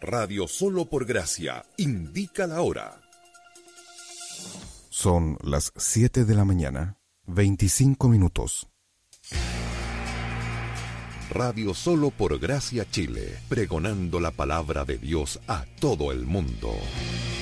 Radio Solo por Gracia indica la hora. Son las 7 de la mañana, 25 minutos. Radio Solo por Gracia Chile, pregonando la palabra de Dios a todo el mundo.